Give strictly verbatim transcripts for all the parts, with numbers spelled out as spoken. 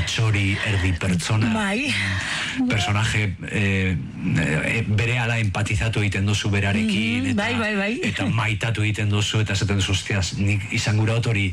txori, erdi pertsona. Bai. Personaje eh, eh, bere ala empatizatu egiten duzu berarekin, eta, bai, bai, bai. eta maitatu egiten duzu, eta esaten duzu, hostiaz, nik izan gura otori,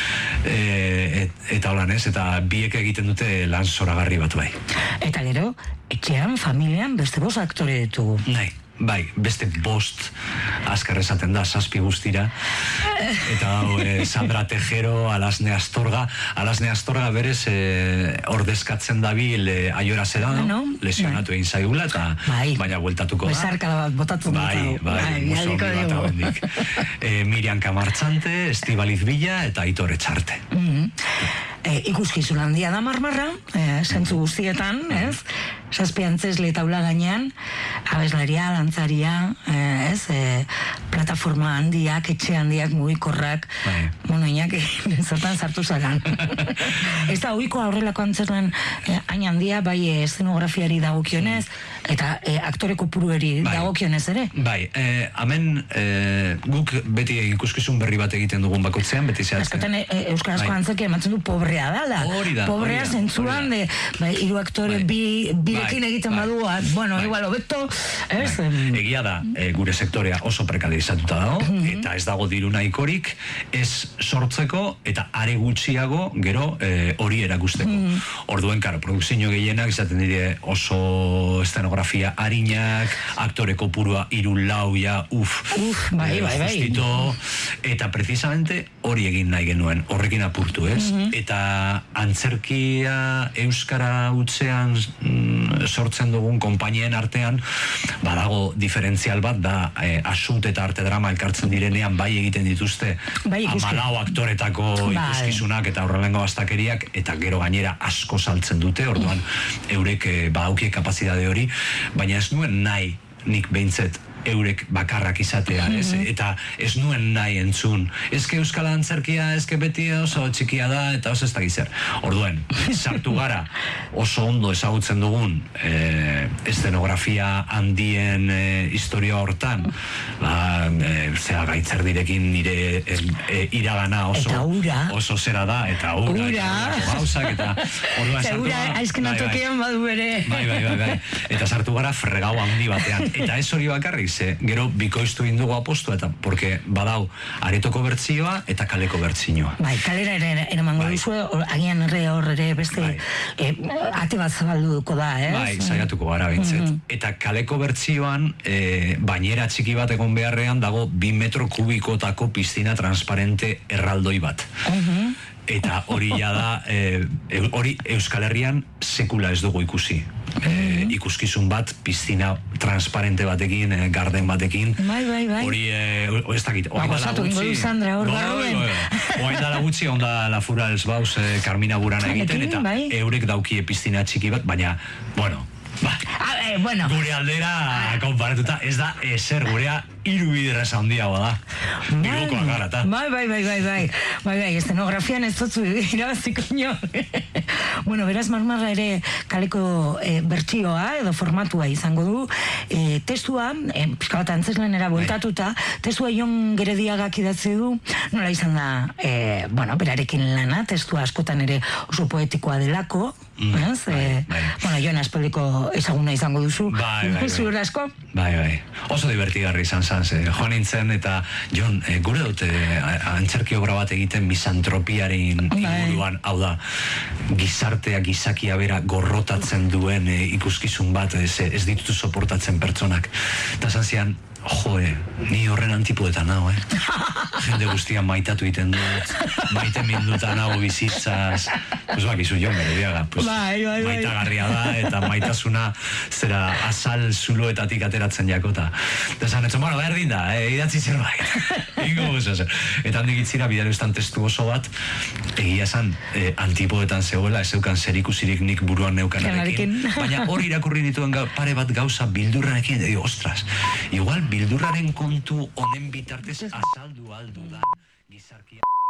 eh, et, eta holan ez, eta biek egiten dute lan zoragarri bat bai. Eta gero, etxean, familian, beste bost aktore ditugu. Nahi. Bai, beste bost azkar esaten da, zazpi guztira. Eta e, Sandra Tejero, Alasne Astorga. Alasne Astorga berez e, ordezkatzen dabil e, Aiora Sedano, no? Lesionatu egin zaigula, eta bai. baina bueltatuko da. Besarkada bat botatzen dut. Bai, bai, bai muso bat abendik. E, Miriam Kamartzante, Estibaliz Villa, eta Aitor Etxarte. Mm-hmm. E, ikuskizun handia da Marmarra, e, zentzu guztietan, ez? Zazpi antzesle taula gainean, abeslaria, dantzaria, e, ez? E, plataforma handiak, etxe handiak, mugikorrak, bueno, inak, zertan sartu zagan. Ez da, oiko aurrelako antzeslen e, hain handia, bai e, eszenografiari dagokionez, eta e, aktore kopurueri bai. dagokionez ere? Bai, e, hemen e, guk beti ikuskizun berri bat egiten dugun bakotzean, beti zehatzen. Eskaten e, Euskarazko bai. antzeki ematzen du pobre dala. Hori da, pobrea zentzuan de bai, hiru aktore bai. bi birekin bai. egiten bai. badua, bueno, bai. igual hobeto, ez? Bai. Egia da, e, gure sektorea oso prekarizatuta dago, mm-hmm. eta ez dago diru nahikorik, ez sortzeko eta are gutxiago gero e, hori erakusteko. Mm-hmm. Orduen, karo, produkzio gehienak izaten dire oso estenografia harinak, aktore kopurua hiru lau ja, uf, uf bai, e, bai, bai. justito, eta precisamente hori egin nahi genuen, horrekin apurtu, ez? Mm-hmm. Eta antzerkia euskara utzean mm, sortzen dugun konpainien artean badago diferentzial bat da e, asut eta arte drama elkartzen direnean bai egiten dituzte bai, amalau aktoretako bai. ikuskizunak eta horrelengo bastakeriak eta gero gainera asko saltzen dute orduan eurek e, badaukie kapazidade hori baina ez nuen nahi nik behintzet eurek bakarrak izatea, ez? Mm-hmm. Eta ez nuen nahi entzun. Ezke euskal antzerkia, ezke beti oso txikia da, eta oso ez da gizer. Orduen, sartu gara, oso ondo ezagutzen dugun eh, estenografia handien eh, historia hortan, ba, eh, zera gaitzer direkin nire eh, eh, iragana oso, eta ura. oso zera da, eta ura, ura. eta gauzak, eta orduan sartu gara. Ura, aizken atokian badu ere. Bai, bai, bai, bai. Eta sartu gara fregau handi batean. Eta ez hori bakarrik, ze gero bikoiztu indugu apostu eta porque badau aretoko bertzioa eta kaleko bertzioa. Bai, kalera ere eramango bai. duzu, agian erre hor ere beste bai. e, ate bat zabalduko da, ez? Bai, saiatuko gara bintzet. Mm-hmm. Eta kaleko bertzioan e, bainera txiki bat egon beharrean dago bi metro kubikotako piztina transparente erraldoi bat. Mm-hmm. Eta hori ja da, e, hori Euskal Herrian sekula ez dugu ikusi. E, ikuskizun bat, piztina transparente batekin, e, garden batekin. Bai, bai, bai. Hori, e, hori ez dakit, hori dala gutxi. Sandra, hor barruen. Hori dala gutxi, onda la Furals Baus e, Carmina Burana egiten, eta bai. eurek daukie piztina txiki bat, baina, bueno, ba, a ver, bueno. gure aldera konparatuta, ez da ezer gurea hiru biderra handiagoa da. Bilbokoa gara, eta. Bai, bai, bai, bai, bai. Bai, bai, estenografian ez dutzu irabaziko nio. Bueno, beraz, Marmarra ere kaleko e, bertsioa edo formatua izango du. E, testua, e, pixka bat antzeslenera bueltatuta, testua Jon Gerediagak idatzi du, nola izan da, e, bueno, berarekin lana, testua askotan ere oso poetikoa delako, mm, ez? Bai, e, bai. Bueno, Jon aspaldiko ezaguna izango duzu. Bai, bai, bai. Zuur asko? Bai, bai. Oso divertigarri izan zen, ze, jo nintzen, eta Jon, e, gure dute antzerki obra bat egiten misantropiaren inguruan, hau da, gizartea, gizakia bera gorrotatzen duen e, ikuskizun bat, ez, ez ditutu soportatzen pertsonak. Eta zan zian, joe, ni horren antipoetan nago, eh? Jende guztian maitatu iten dut, maite mindutan nago bizitzaz, pues bakizu Jon Gerediaga, pues bai, bai, bai. maitagarria da, eta maitasuna zera azal zuloetatik ateratzen jakota. Eta zan, etxo, bueno, berdin da, eh, idatzi zerbait. Ingo guzo zer. Eta handik itzira, bidareustan testu oso bat, egia zan, eh, antipoetan zegoela, ez eukan zerikusirik nik buruan neukanarekin. Baina hori irakurri dituen pare bat gauza bildurrarekin, edo, ostras, igual bildurraren kontu honen bitartez azaldu aldu da gizarkia.